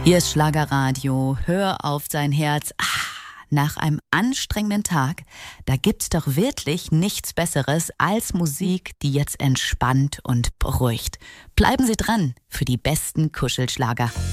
Hier ist Schlagerradio. Hör auf sein Herz. Nach einem anstrengenden Tag, da gibt's doch wirklich nichts Besseres als Musik, die jetzt entspannt und beruhigt. Bleiben Sie dran für die besten Kuschelschlager.